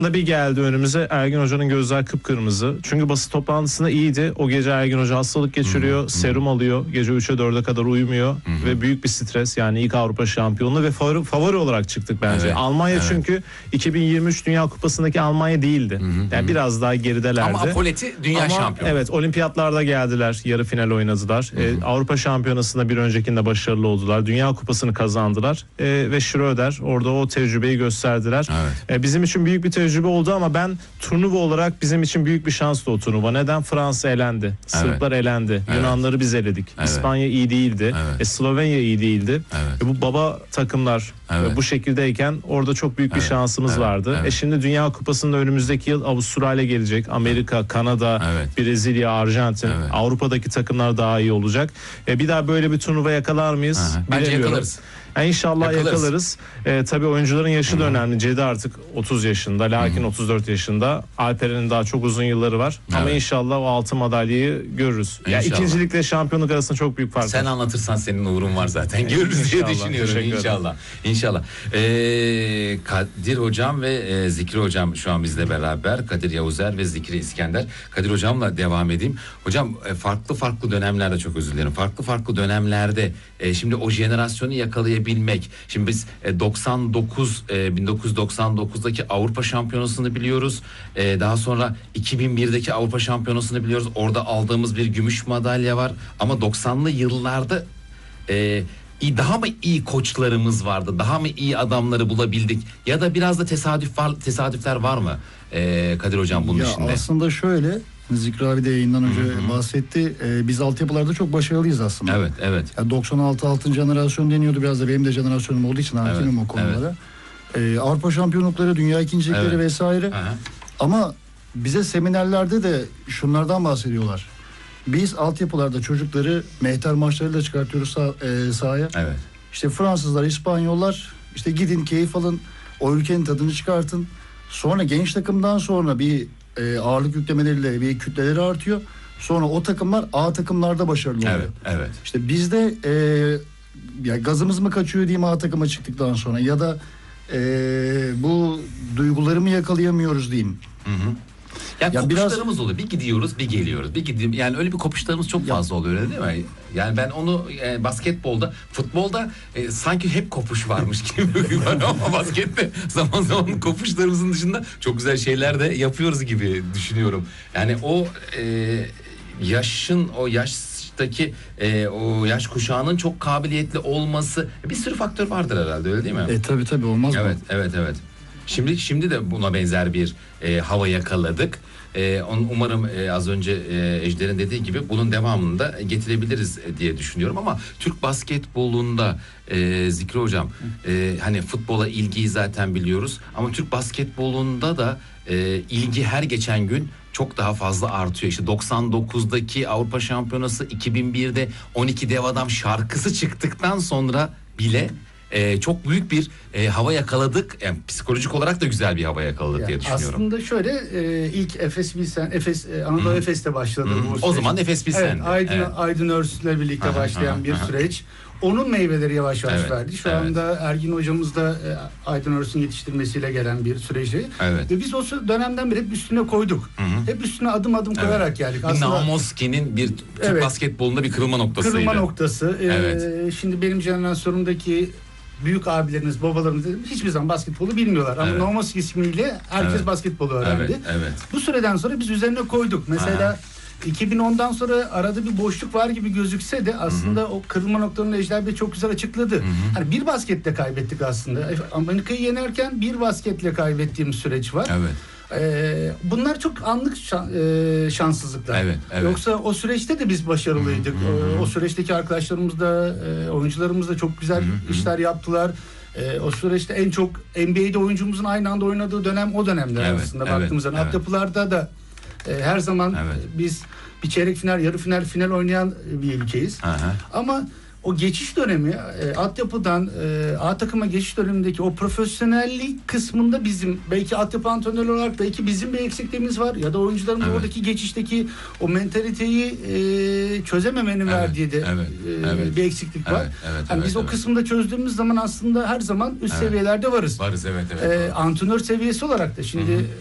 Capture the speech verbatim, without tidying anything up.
bir geldi önümüze, Ergin Hoca'nın gözler kıpkırmızı. Çünkü basın toplantısında iyiydi. O gece Ergin Hoca hastalık geçiriyor. Hı-hı. Serum alıyor. Gece üçe dörde kadar uyumuyor. Hı-hı. Ve büyük bir stres. Yani ilk Avrupa şampiyonluğu ve favori, favori olarak çıktık bence. Evet. Almanya evet. Çünkü iki bin yirmi üç Dünya Kupası'ndaki Almanya değildi. Hı-hı. Yani biraz daha geridelerdi. Ama Apoleti dünya Ama, şampiyonu. Evet, olimpiyatlarda geldiler. Yarı final oynadılar. Ee, Avrupa şampiyonasında bir öncekinde başarılı oldular. Dünya Kupası'nı kazandılar. Ee, ve Schröder orada o tecrübeyi gösterdiler. Evet. Ee, bizim için büyük bir tecrübe oldu ama ben turnuva olarak bizim için büyük bir şanstı o turnuva. Neden? Fransa elendi. Sırplar evet. elendi. Evet. Yunanları biz eledik. Evet. İspanya iyi değildi. Evet. E, Slovenya iyi değildi. Evet. E, bu baba takımlar evet. e, bu şekildeyken orada çok büyük evet. bir şansımız evet. vardı. Evet. E şimdi Dünya Kupası'nda önümüzdeki yıl Avustralya gelecek. Amerika, evet. Kanada, evet. Brezilya, Arjantin. Evet. Avrupa'daki takımlar daha iyi olacak. E, bir daha böyle bir turnuva yakalar mıyız? Bence yakalarız. Yani inşallah yakalarız. yakalarız. Ee, tabii oyuncuların yaşı da önemli. Cedi artık otuz yaşında, Lakin otuz dört yaşında. Alperen'in daha çok uzun yılları var. Evet. Ama inşallah o altın madalyayı görürüz. Ya yani ikincilikle şampiyonluk arasında çok büyük fark var. Sen anlatırsan senin uğrun var zaten. Görürüz diye düşünüyorum inşallah. İnşallah. Ee, Kadir Hocam ve e, Zikri Hocam şu an bizle beraber. Kadir Yavuzer ve Zikri İskender. Kadir Hocam'la devam edeyim. Hocam e, farklı farklı dönemlerde, çok özür dilerim. Farklı farklı dönemlerde e, şimdi o jenerasyonu yakalayabilmek. Şimdi biz doksan dokuz bin dokuz yüz doksan dokuzdaki Avrupa Şampiyonası'nı biliyoruz. Daha sonra iki bin birdeki Avrupa Şampiyonası'nı biliyoruz. Orada aldığımız bir gümüş madalya var. Ama doksanlı yıllarda daha mı iyi koçlarımız vardı? Daha mı iyi adamları bulabildik? Ya da biraz da tesadüf var, tesadüfler var mı Kadir Hocam bunun ya içinde? Aslında şöyle, Zikri abi de yayından önce Hı-hı. bahsetti. Ee, biz altyapılarda çok başarılıyız aslında. Evet, evet. Yani doksan altı altın jenerasyon deniyordu. Biraz da benim de jenerasyonum olduğu için hakimim evet, o konulara. Evet. Ee, Avrupa şampiyonlukları, dünya ikincilikleri evet. vesaire. Aha. Ama bize seminerlerde de şunlardan bahsediyorlar. Biz altyapılarda çocukları mehter maçlarıyla çıkartıyoruz sah- e, sahaya. Evet. İşte Fransızlar, İspanyollar, işte gidin keyif alın, o ülkenin tadını çıkartın. Sonra genç takımdan sonra bir e, ağırlık yüklemeleriyle bir kütleleri artıyor. Sonra o takımlar A takımlarda başarılı oluyor. Evet, evet. İşte bizde e, ya gazımız mı kaçıyor diyeyim A takıma çıktıktan sonra ya da e, bu duygularımı yakalayamıyoruz diyeyim. Hı hı. Yani ya kopuşlarımız biraz oluyor. Bir gidiyoruz, bir geliyoruz. Bir gidiyorum. Yani öyle bir kopuşlarımız çok fazla ya oluyor, öyle değil mi? Yani ben onu e, basketbolda, futbolda e, sanki hep kopuş varmış gibi ama baskette zaman zaman kopuşlarımızın dışında çok güzel şeyler de yapıyoruz gibi düşünüyorum. Yani o e, yaşın, o yaştaki e, o yaş kuşağının çok kabiliyetli olması, bir sürü faktör vardır herhalde, öyle değil mi? E tabii tabii, olmaz mı? Evet, evet, evet. Şimdi şimdi de buna benzer bir e, hava yakaladık. E, on, umarım e, az önce e, Ejder'in dediği gibi bunun devamını da getirebiliriz e, diye düşünüyorum. Ama Türk basketbolunda e, Zikri Hocam, e, hani futbola ilgiyi zaten biliyoruz. Ama Türk basketbolunda da e, ilgi her geçen gün çok daha fazla artıyor. İşte doksan dokuzdaki Avrupa Şampiyonası, iki bin birde on iki Dev Adam şarkısı çıktıktan sonra bile Ee, çok büyük bir e, hava yakaladık. Yani psikolojik olarak da güzel bir hava yakaladık yani diye düşünüyorum. Aslında şöyle e, ilk Efes Bilsen, Efes e, Anadolu Hı-hı. Efes'te başladı Hı-hı. bu O zaman Efes Bilsen. Evet, Aydın, evet. Aydın Örs'le birlikte aha, başlayan aha, bir aha. süreç. Onun meyveleri yavaş yavaş evet, verdi. Şu evet. anda Ergin hocamız da e, Aydın Örs'ün yetiştirmesiyle gelen bir süreci. Evet. Ve biz o dönemden beri hep üstüne koyduk. Hı-hı. Hep üstüne adım adım evet. koyarak geldik. Aslında Namoski'nin bir Türk evet. basketbolunda bir kırılma noktasıydı. Kırılma noktası. Evet. E, şimdi benim jenerasyonumdaki büyük abilerimiz, babalarımız hiçbir zaman basketbolu bilmiyorlar. Ama evet. Nomoski ismiyle herkes evet. basketbolu öğrendi. Evet, evet. Bu süreden sonra biz üzerine koyduk. Mesela Aha. iki bin ondan sonra arada bir boşluk var gibi gözükse de aslında Hı-hı. o kırılma noktalarını Ejder Bey çok güzel açıkladı. Hı-hı. Hani bir basketle kaybettik aslında. Amerika'yı yenerken bir basketle kaybettiğimiz süreç var. Evet. Ee, bunlar çok anlık şan, e, şanssızlıklar. Evet, evet. Yoksa o süreçte de biz başarılıydık. Hı-hı. O, o süreçteki arkadaşlarımız da, e, oyuncularımız da çok güzel Hı-hı. işler yaptılar. E, o süreçte en çok N B A'de oyuncumuzun aynı anda oynadığı dönem o dönemler evet, aslında evet, baktığımız zaman. Evet. Altyapılarda da e, her zaman evet. biz bir çeyrek final, yarı final, final oynayan bir ülkeyiz. Aha. Ama o geçiş dönemi e, altyapıdan e, A takıma geçiş dönemindeki o profesyonellik kısmında bizim belki altyapı antrenörü olarak belki bizim bir eksikliğimiz var ya da oyuncuların evet. oradaki geçişteki o mentaliteyi e, çözememenin evet. verdiği de evet. E, evet. bir eksiklik evet. var. Evet. Yani evet. biz evet. o kısımda çözdüğümüz zaman aslında her zaman üst evet. seviyelerde varız. Varız evet evet. E, antrenör seviyesi olarak da şimdi Hı-hı.